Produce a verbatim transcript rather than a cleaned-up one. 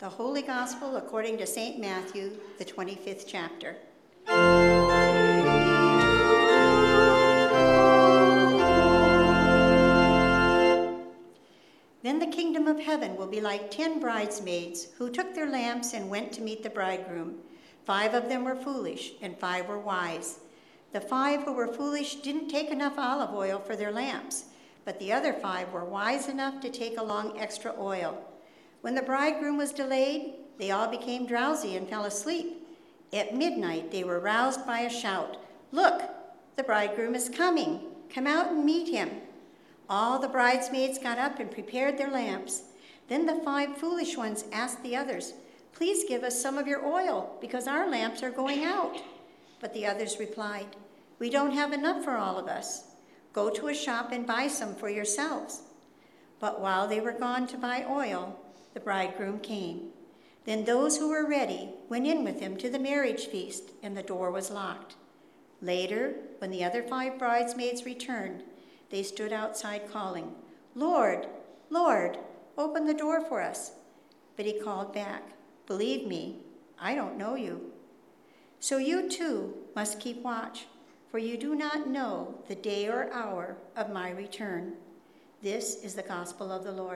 The Holy Gospel according to Saint Matthew, the twenty-fifth chapter. Then the kingdom of heaven will be like ten bridesmaids who took their lamps and went to meet the bridegroom. Five of them were foolish, and five were wise. The five who were foolish didn't take enough olive oil for their lamps, but the other five were wise enough to take along extra oil. When the bridegroom was delayed, they all became drowsy and fell asleep. At midnight, they were roused by a shout, "Look, the bridegroom is coming. Come out and meet him." All the bridesmaids got up and prepared their lamps. Then the five foolish ones asked the others, "Please give us some of your oil, because our lamps are going out." But the others replied, "We don't have enough for all of us. Go to a shop and buy some for yourselves." But while they were gone to buy oil, the bridegroom came. Then those who were ready went in with him to the marriage feast, and the door was locked. Later, when the other five bridesmaids returned, they stood outside calling, "Lord, Lord, open the door for us." But he called back, "Believe me, I don't know you." So you too must keep watch, for you do not know the day or hour of my return. This is the gospel of the Lord.